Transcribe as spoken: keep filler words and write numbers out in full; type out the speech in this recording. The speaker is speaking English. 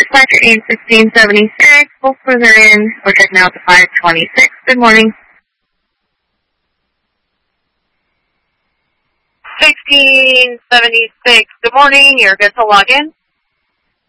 Departure eight sixteen seventy-six, full cruiser in, we're checking out to five twenty-six. Good morning. sixteen seventy-six, good morning, you're good to log in.